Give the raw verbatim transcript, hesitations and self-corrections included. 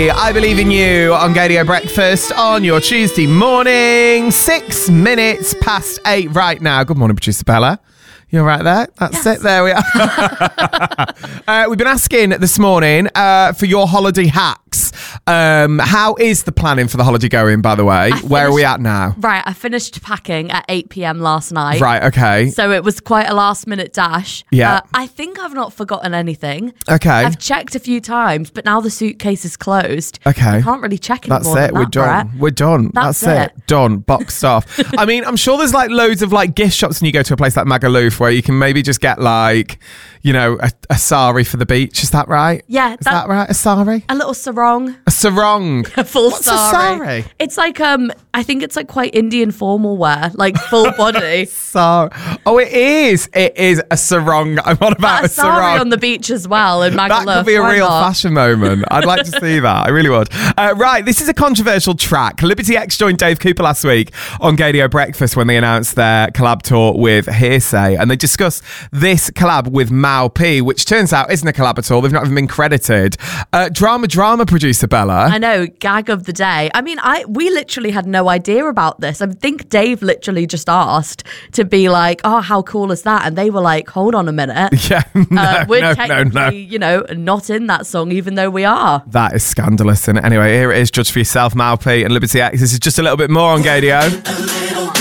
Lee, I Believe in You on Gadio Breakfast on your Tuesday morning. Six minutes past eight right now. Good morning, producer Bella. You're right there. That's yes. it. There we are. uh, we've been asking this morning uh, for your holiday hacks. Um, how is the planning for the holiday going, by the way? Finished, Where are we at now? Right, I finished packing at eight p.m. last night. Right, okay. So it was quite a last minute dash. Yeah. Uh, I think I've not forgotten anything. Okay. I've checked a few times, but now the suitcase is closed. Okay. I can't really check anymore. That's it. We're that, done. Brett. We're done. That's, That's it. it. Done. Boxed off. I mean, I'm sure there's like loads of like gift shops when you go to a place like Magaluf where you can maybe just get like, you know, a, a sari for the beach. Is that right? Yeah. Is that, that right? A sari? A little sarong. A sarong. A full What's sari. a sari? It's like, um, I think it's like quite Indian formal wear, like full body. So, oh, it is. It is a sarong. I'm on about a, a sarong. Sari on the beach as well in Magaluf. That could be a Why real not? fashion moment. I'd like to see that. I really would. Uh, right, this is a controversial track. Liberty X joined Dave Cooper last week on Gadio Breakfast when they announced their collab tour with Hearsay, and they discussed this collab with Mau P, which turns out isn't a collab at all. They've not even been credited. Uh, drama, drama, producer Bella. I know, gag of the day. I mean, I we literally had no idea about this. I think Dave literally just asked to be like, oh, how cool is that? And they were like, hold on a minute. Yeah, no, uh, we're no, technically, no, no. you know, not in that song, even though we are. That is scandalous. And anyway, here it is. Judge for yourself, Mau P and Liberty X. This is just a little bit more on Gadio.